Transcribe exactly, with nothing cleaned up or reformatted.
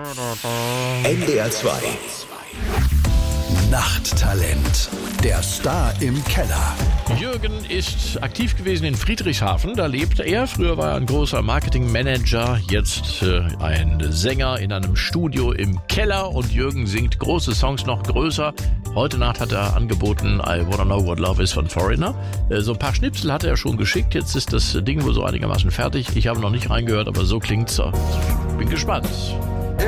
N D R zwei. Nachttalent. Der Star im Keller. Jürgen ist aktiv gewesen in Friedrichshafen, da lebt er. Früher war er ein großer Marketingmanager, jetzt äh, ein Sänger in einem Studio im Keller. Und Jürgen singt große Songs noch größer. Heute Nacht hat er angeboten I Wanna Know What Love Is von Foreigner. Äh, so ein paar Schnipsel hat er schon geschickt, jetzt ist das Ding wohl so einigermaßen fertig. Ich habe noch nicht reingehört, aber so klingt's. Bin gespannt.